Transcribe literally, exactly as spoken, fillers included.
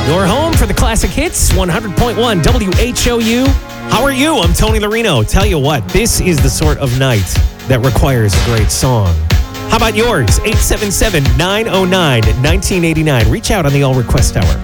Your home for the classic hits, one hundred point one W H O U. How are you? I'm Tony Larino. Tell you what, this is the sort of night that requires a great song. How about yours? eight seven seven, nine oh nine, nineteen eighty-nine. Reach out on the All Request Hour.